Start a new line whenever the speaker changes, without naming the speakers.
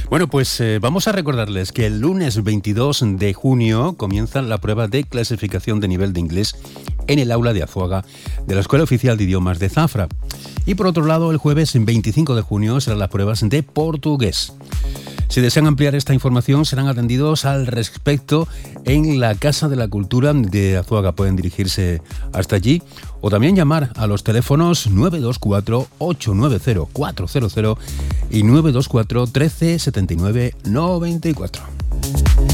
Bueno, pues vamos a recordarles que el lunes 22 de junio comienza la prueba de clasificación de nivel de inglés en el aula de Azuaga de la Escuela Oficial de Idiomas de Zafra. Y por otro lado, el jueves 25 de junio serán las pruebas de portugués. Si desean ampliar esta información, serán atendidos al respecto en la Casa de la Cultura de Azuaga. Pueden dirigirse hasta allí o también llamar a los teléfonos 924-890-400 y 924 13 79 94.